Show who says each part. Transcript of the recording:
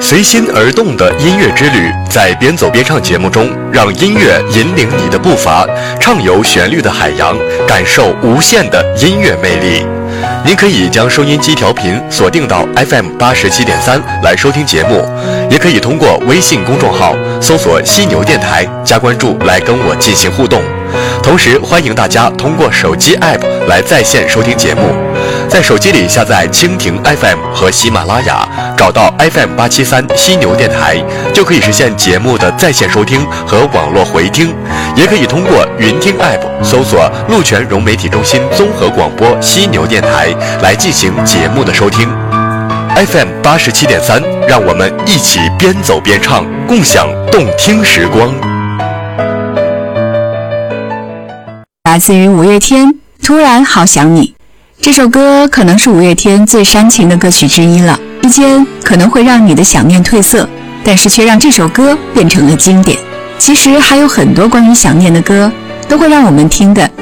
Speaker 1: 随心而动的音乐之旅，在边走边唱节目中，让音乐引领你的步伐，畅游旋律的海洋，感受无限的音乐魅力。您可以将收音机调频锁定到 FM87.3 来收听节目，也可以通过微信公众号搜索犀牛电台加关注来跟我进行互动。同时欢迎大家通过手机 App 来在线收听节目，在手机里下载蜻蜓 FM 和喜马拉雅，找到 FM873 犀牛电台，就可以实现节目的在线收听和网络回听。也可以通过云听 App 搜索鹿泉融媒体中心综合广播犀牛电台来进行节目的收听。FM87.3，让我们一起边走边唱，共享动听时光。
Speaker 2: 来自于五月天，突然好想你。这首歌可能是五月天最煽情的歌曲之一了，之间可能会让你的想念褪色，但是却让这首歌变成了经典。其实还有很多关于想念的歌，都会让我们听的